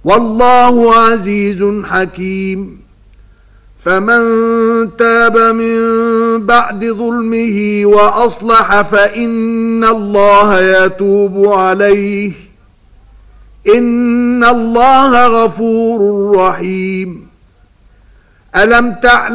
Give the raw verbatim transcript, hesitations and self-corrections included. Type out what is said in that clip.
والله عزيز حكيم. فمن تاب من بعد ظلمه وأصلح فإن الله يتوب عليه إن الله غفور رحيم. ألم تعلم